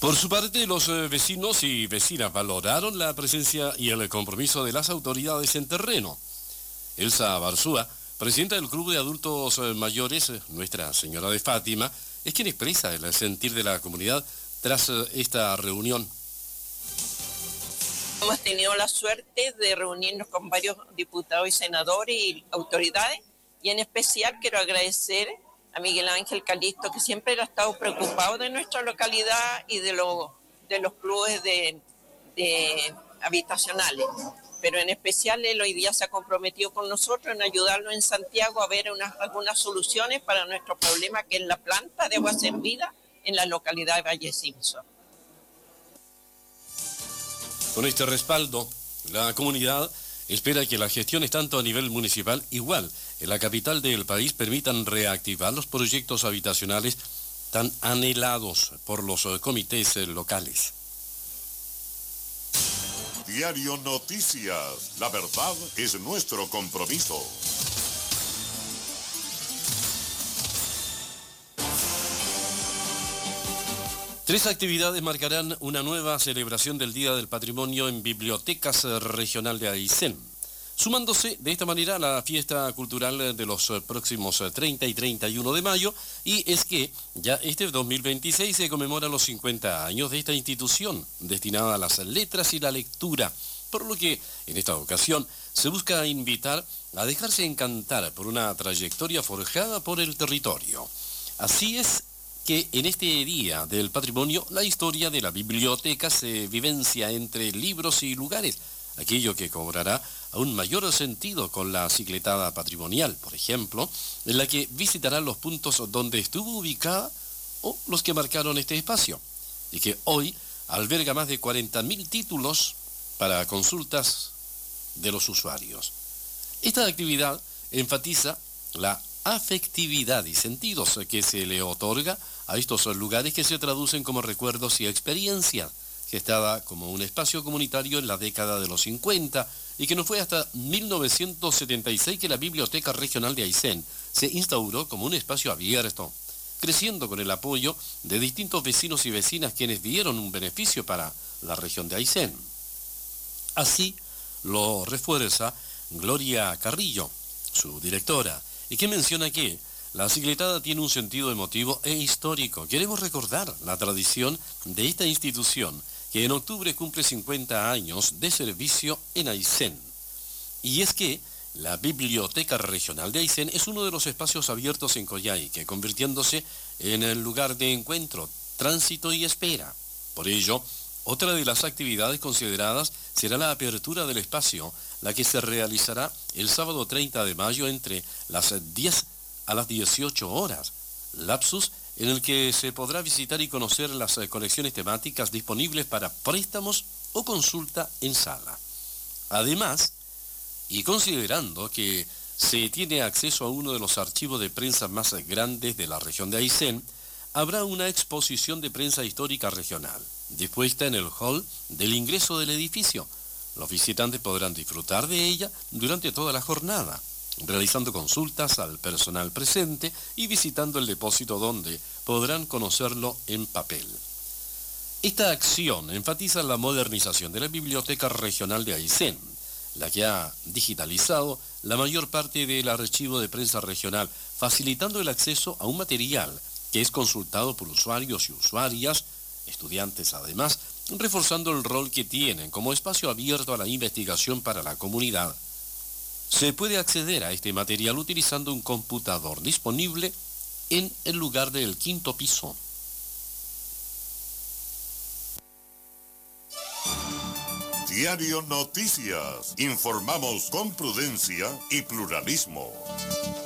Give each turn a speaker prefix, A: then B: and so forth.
A: Por su parte, los vecinos y vecinas valoraron la presencia y el compromiso de las autoridades en terreno. Elsa Barzúa, presidenta del Club de Adultos Mayores, Nuestra Señora de Fátima, es quien expresa el sentir de la comunidad tras esta reunión.
B: Hemos tenido la suerte de reunirnos con varios diputados y senadores y autoridades, y en especial quiero agradecer a Miguel Ángel Calisto, que siempre ha estado preocupado de nuestra localidad y de los clubes de habitacionales. Pero en especial él hoy día se ha comprometido con nosotros en ayudarnos en Santiago a ver algunas soluciones para nuestro problema, que es la planta de agua servida en la localidad de Valle Simpson.
A: Con este respaldo, la comunidad espera que las gestiones tanto a nivel municipal, igual en la capital del país, permitan reactivar los proyectos habitacionales tan anhelados por los comités locales.
C: Diario Noticias. La verdad es nuestro compromiso.
A: Tres actividades marcarán una nueva celebración del Día del Patrimonio en Bibliotecas Regional de Aysén, sumándose de esta manera a la fiesta cultural de los próximos 30 y 31 de mayo, y es que ya este 2026 se conmemora los 50 años de esta institución destinada a las letras y la lectura, por lo que en esta ocasión se busca invitar a dejarse encantar por una trayectoria forjada por el territorio. Así es que en este Día del Patrimonio la historia de la biblioteca se vivencia entre libros y lugares, aquello que cobrará aún mayor sentido con la cicletada patrimonial, por ejemplo, en la que visitarán los puntos donde estuvo ubicada o los que marcaron este espacio, y que hoy alberga más de 40.000 títulos para consultas de los usuarios. Esta actividad enfatiza la afectividad y sentidos que se le otorga a estos lugares, que se traducen como recuerdos y experiencias, gestada como un espacio comunitario en la década de los 50, y que no fue hasta 1976 que la Biblioteca Regional de Aysén se instauró como un espacio abierto, creciendo con el apoyo de distintos vecinos y vecinas quienes vieron un beneficio para la región de Aysén. Así lo refuerza Gloria Carrillo, su directora, y que menciona que la cicletada tiene un sentido emotivo e histórico. Queremos recordar la tradición de esta institución, que en octubre cumple 50 años de servicio en Aysén. Y es que la Biblioteca Regional de Aysén es uno de los espacios abiertos en Coyhaique, convirtiéndose en el lugar de encuentro, tránsito y espera. Por ello, otra de las actividades consideradas será la apertura del espacio, la que se realizará el sábado 30 de mayo entre las 10 a las 18 horas, lapsus en el que se podrá visitar y conocer las colecciones temáticas disponibles para préstamos o consulta en sala. Además, y considerando que se tiene acceso a uno de los archivos de prensa más grandes de la región de Aysén, habrá una exposición de prensa histórica regional, dispuesta en el hall del ingreso del edificio. Los visitantes podrán disfrutar de ella durante toda la jornada, realizando consultas al personal presente y visitando el depósito, donde podrán conocerlo en papel. Esta acción enfatiza la modernización de la Biblioteca Regional de Aysén, la que ha digitalizado la mayor parte del archivo de prensa regional, facilitando el acceso a un material que es consultado por usuarios y usuarias, estudiantes además, reforzando el rol que tienen como espacio abierto a la investigación para la comunidad. Se puede acceder a este material utilizando un computador disponible en el lugar del 5º piso.
C: Diario Noticias. Informamos con prudencia y pluralismo.